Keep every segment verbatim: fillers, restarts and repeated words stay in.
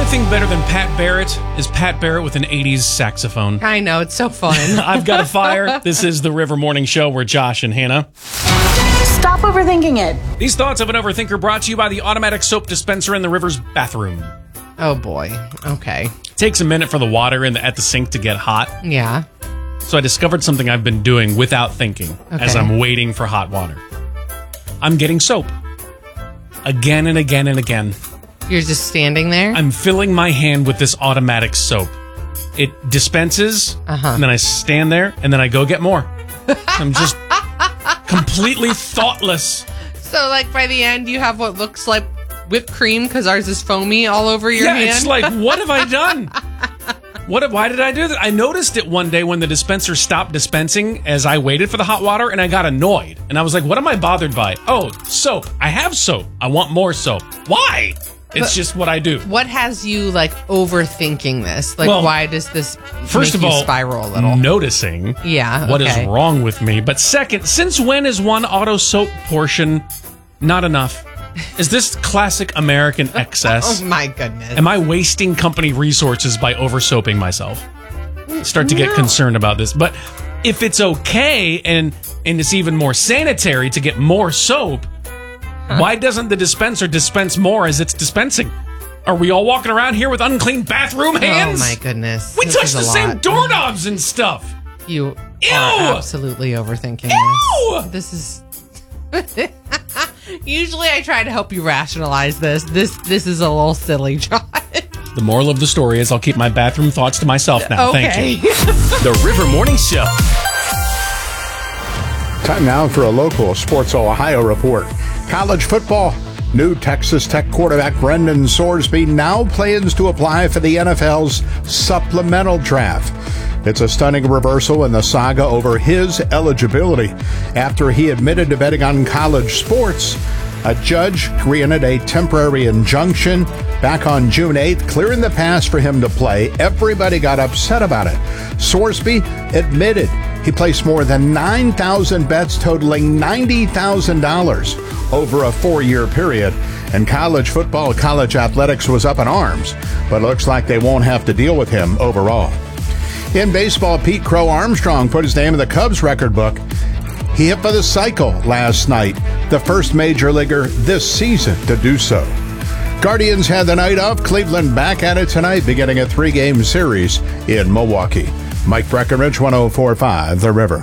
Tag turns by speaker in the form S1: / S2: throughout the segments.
S1: thing better than Pat Barrett is Pat Barrett with an eighties saxophone.
S2: I know, it's so fun.
S1: I've got a fire. This is the River Morning Show. We're Josh and Hannah.
S3: Stop overthinking it.
S1: These thoughts of an overthinker brought to you by the automatic soap dispenser in the River's bathroom.
S2: Oh, boy. Okay.
S1: It takes a minute for the water in the, at the sink to get hot.
S2: Yeah.
S1: So I discovered something I've been doing without thinking
S2: Okay.
S1: as I'm waiting for hot water. I'm getting soap. Again and again and again.
S2: You're just standing there?
S1: I'm filling my hand with this automatic soap. It dispenses,
S2: Uh-huh.
S1: and then I stand there, and then I go get more. I'm just completely thoughtless.
S2: So, like, by the end, you have what looks like whipped cream because ours is foamy all over your
S1: yeah,
S2: hand?
S1: it's like, what have I done? What? Why did I do that? I noticed it one day when the dispenser stopped dispensing as I waited for the hot water, and I got annoyed. And I was like, what am I bothered by? Oh, soap. I have soap. I want more soap. Why? It's
S2: But
S1: just what I do.
S2: What has you, like, overthinking this? Like,
S1: Well,
S2: why does this
S1: First
S2: make
S1: of
S2: you
S1: all,
S2: spiral a little?
S1: noticing
S2: Yeah,
S1: what is
S2: okay.
S1: wrong with me. But second, since when is one auto soap portion not enough? Is this classic American excess?
S2: Oh, my goodness.
S1: Am I wasting company resources by over-soaping myself? Start to get
S2: No.
S1: concerned about this. But if it's okay and, and it's even more sanitary to get more soap, why doesn't the dispenser dispense more as it's dispensing? Are we all walking around here with unclean bathroom hands?
S2: Oh, my goodness.
S1: We
S2: This
S1: touch
S2: is a
S1: the same
S2: lot.
S1: doorknobs and stuff.
S2: You
S1: Ew!
S2: are absolutely overthinking
S1: Ew!
S2: this. This is... Usually I try to help you rationalize this. This this is a little silly, John.
S1: The moral of the story is I'll keep my bathroom thoughts to myself now.
S2: Okay.
S1: Thank you.
S4: The River Morning Show.
S5: Time now for a local Sports Ohio report. College football. New Texas Tech quarterback Brendan Sorsby now plans to apply for the N F L's supplemental draft. It's a stunning reversal in the saga over his eligibility. After he admitted to betting on college sports, a judge granted a temporary injunction back on June eighth, clearing the path for him to play. Everybody got upset about it. Sorsby admitted he placed more than nine thousand bets totaling ninety thousand dollars over a four-year period. And college football, college athletics was up in arms, but it looks like they won't have to deal with him overall. In baseball, Pete Crow Armstrong put his name in the Cubs record book. He hit for the cycle last night, the first major leaguer this season to do so. Guardians had the night off. Cleveland back at it tonight, beginning a three-game series in Milwaukee. Mike Breckenridge, one oh four point five, The River.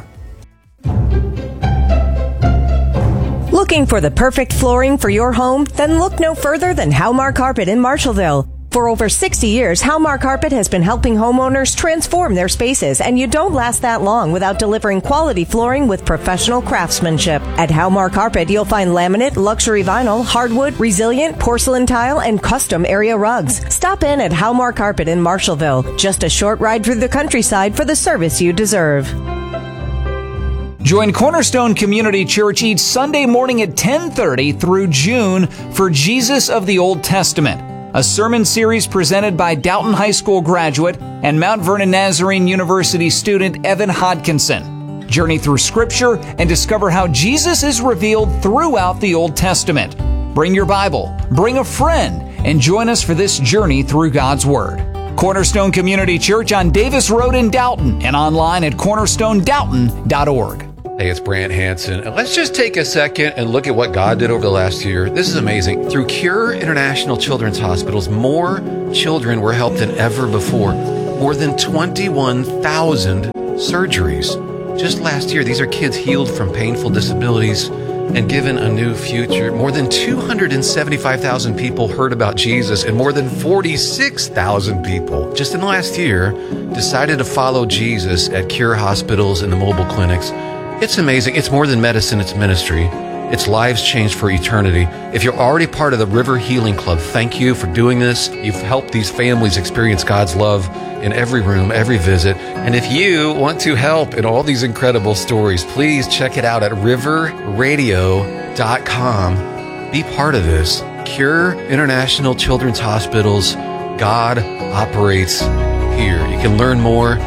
S6: Looking for the perfect flooring for your home? Then look no further than Halmar Carpet in Marshallville. For over sixty years, Halmar Carpet has been helping homeowners transform their spaces, and you don't last that long without delivering quality flooring with professional craftsmanship. At Halmar Carpet, you'll find laminate, luxury vinyl, hardwood, resilient, porcelain tile, and custom area rugs. Stop in at Halmar Carpet in Marshallville. Just a short ride through the countryside for the service you deserve.
S7: Join Cornerstone Community Church each Sunday morning at ten thirty through June for Jesus of the Old Testament, a sermon series presented by Dalton High School graduate and Mount Vernon Nazarene University student Evan Hodkinson. Journey through Scripture and discover how Jesus is revealed throughout the Old Testament. Bring your Bible, bring a friend, and join us for this journey through God's Word. Cornerstone Community Church on Davis Road in Dalton and online at cornerstone dalton dot org.
S8: Hey, it's Brant Hansen. And let's just take a second and look at what God did over the last year. This is amazing. Through Cure International Children's Hospitals, more children were helped than ever before. More than twenty-one thousand surgeries. Just last year, these are kids healed from painful disabilities and given a new future. More than two hundred seventy-five thousand people heard about Jesus, and more than forty-six thousand people just in the last year decided to follow Jesus at Cure hospitals and the mobile clinics. It's amazing. It's more than medicine, it's ministry. It's lives changed for eternity. If you're already part of the River Healing Club, thank you for doing this. You've helped these families experience God's love in every room, every visit. And if you want to help in all these incredible stories, please check it out at river radio dot com. Be part of this. Cure International Children's Hospitals. God operates here. You can learn more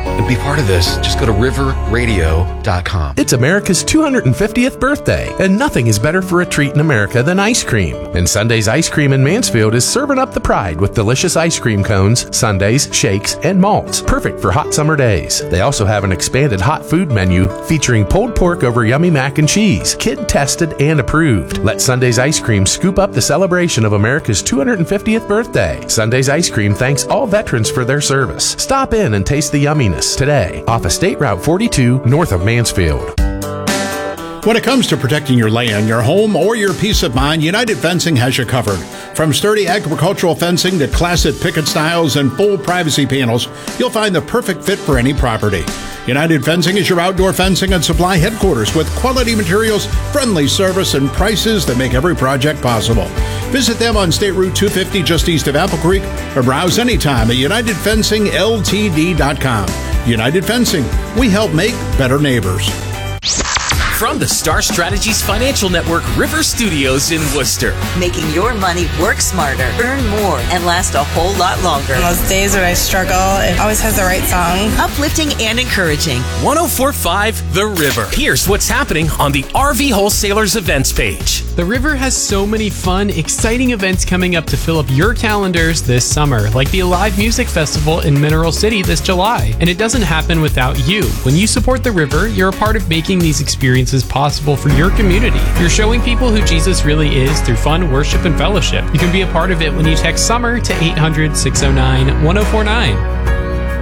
S8: and be part of this, just go to river radio dot com.
S4: It's America's two hundred fiftieth birthday, and nothing is better for a treat in America than ice cream. And Sunday's Ice Cream in Mansfield is serving up the pride with delicious ice cream cones, sundaes, shakes, and malts, perfect for hot summer days. They also have an expanded hot food menu featuring pulled pork over yummy mac and cheese, kid tested and approved. Let Sunday's Ice Cream scoop up the celebration of America's two hundred fiftieth birthday. Sunday's Ice Cream thanks all veterans for their service. Stop in and taste the yumminess today off of State Route forty-two north of Mansfield.
S5: When it comes to protecting your land, your home, or your peace of mind, United Fencing has you covered. From sturdy agricultural fencing to classic picket styles and full privacy panels, you'll find the perfect fit for any property. United Fencing is your outdoor fencing and supply headquarters with quality materials, friendly service, and prices that make every project possible. Visit them on State Route two fifty just east of Apple Creek or browse anytime at united fencing l t d dot com. United Fencing, we help make better neighbors.
S9: From the Star Strategies Financial Network River Studios in Worcester.
S10: Making your money work smarter, earn more, and last a whole lot longer.
S11: On those days when I struggle, it always has the right song.
S10: Uplifting and encouraging.
S9: one oh four point five The River. Here's what's happening on the R V Wholesalers events page.
S12: The River has so many fun, exciting events coming up to fill up your calendars this summer, like the Alive Music Festival in Mineral City this July. And it doesn't happen without you. When you support the River, you're a part of making these experiences possible for your community. You're showing people who Jesus really is through fun worship and fellowship. You can be a part of it when you text SUMMER to eight hundred, six oh nine, one oh four nine.